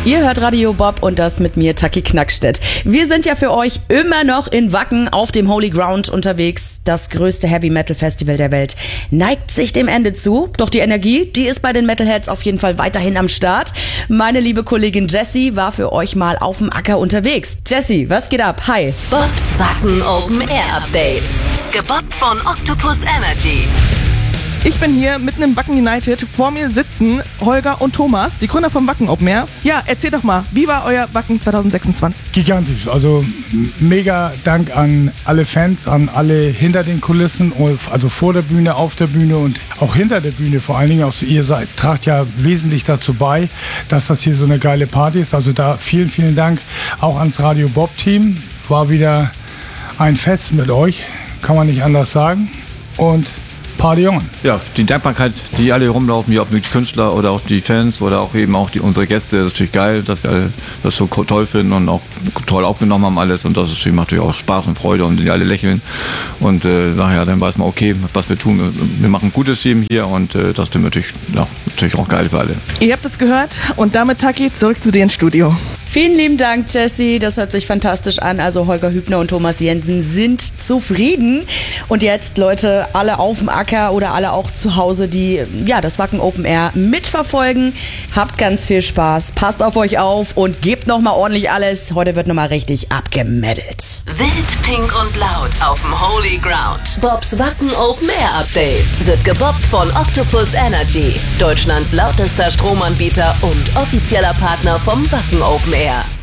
Ihr hört Radio Bob und das mit mir, Taki Knackstedt. Wir sind ja für euch immer noch in Wacken auf dem Holy Ground unterwegs. Das größte Heavy Metal Festival der Welt neigt sich dem Ende zu. Doch die Energie, die ist bei den Metalheads auf jeden Fall weiterhin am Start. Meine liebe Kollegin Jessie war für euch mal auf dem Acker unterwegs. Jessie, was geht ab? Hi. Bobs Wacken Open Air Update. Gebobbt von Octopus Energy. Ich bin hier mitten im Wacken United. Vor mir sitzen Holger und Thomas, die Gründer vom Wacken Open Air. Ja, erzähl doch mal, wie war euer Wacken 2026? Gigantisch, also mega Dank an alle Fans, an alle hinter den Kulissen, also vor der Bühne, auf der Bühne und auch hinter der Bühne vor allen Dingen. Auch ihr tragt ja wesentlich dazu bei, dass das hier so eine geile Party ist. Also da vielen, vielen Dank auch ans Radio Bob Team. War wieder ein Fest mit euch, kann man nicht anders sagen. Und Party on. Ja, die Dankbarkeit, die alle rumlaufen, hier auch die Künstler oder auch die Fans oder auch eben auch unsere Gäste, das ist natürlich geil, dass die alle das so toll finden und auch toll aufgenommen haben alles und das macht natürlich auch Spaß und Freude und die alle lächeln und nachher dann weiß man, okay, was wir tun, wir machen ein gutes Team hier und das sind natürlich auch geil für alle. Ihr habt es gehört und damit, Taki, zurück zu dir ins Studio. Vielen lieben Dank, Jessie. Das hört sich fantastisch an. Also Holger Hübner und Thomas Jensen sind zufrieden. Und jetzt, Leute, alle auf dem Acker oder alle auch zu Hause, die das Wacken Open Air mitverfolgen. Habt ganz viel Spaß. Passt auf euch auf und gebt nochmal ordentlich alles. Heute wird nochmal richtig abgemettelt. Wild, pink und laut auf dem Holy Ground. Bobs Wacken Open Air Update wird gebobbt von Octopus Energy. Deutschlands lautester Stromanbieter und offizieller Partner vom Wacken Open Air.